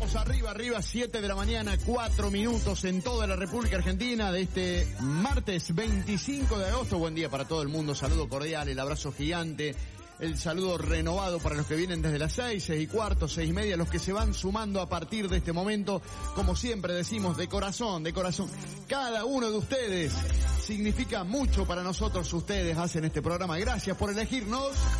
Vamos arriba, 7 de la mañana, 4 minutos en toda la República Argentina de este martes 25 de agosto. Buen día para todo el mundo, saludo cordial, el abrazo gigante, el saludo renovado para los que vienen desde las 6:15, 6:30, los que se van sumando a partir de este momento. Como siempre decimos, de corazón. Cada uno de ustedes significa mucho para nosotros. Ustedes hacen este programa. Gracias por elegirnos.